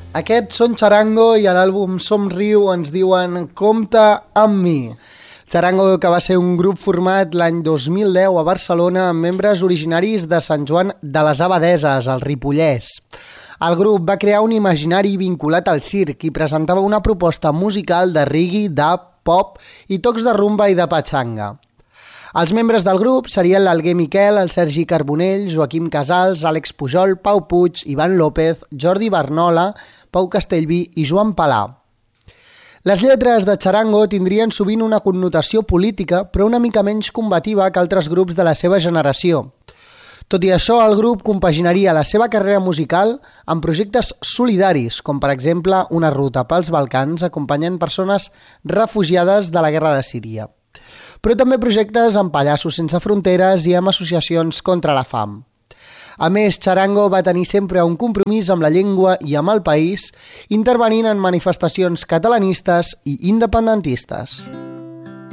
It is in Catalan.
Aquests són Charango i a l'àlbum Somriu ens diuen Compta amb mi. Charango, que va ser un grup format l'any 2010 a Barcelona amb membres originaris de Sant Joan de les Abadeses, al Ripollès. El grup va crear un imaginari vinculat al circ i presentava una proposta musical de reggae, dub, pop i tocs de rumba i de pachanga. Els membres del grup serien l'Alguer Miquel, el Sergi Carbonell, Joaquim Casals, Àlex Pujol, Pau Puig, Ivan López, Jordi Barnola, Pau Castellví i Joan Palà. Les lletres de Charango tindrien sovint una connotació política, però una mica menys combativa que altres grups de la seva generació. Tot i això, el grup compaginaria la seva carrera musical amb projectes solidaris, com per exemple una ruta pels Balcans acompanyant persones refugiades de la guerra de Síria. Però també projectes amb Pallassos Sense Fronteres i amb associacions contra la fam. A més, Charango va tenir sempre un compromís amb la llengua i amb el país, intervenint en manifestacions catalanistes i independentistes.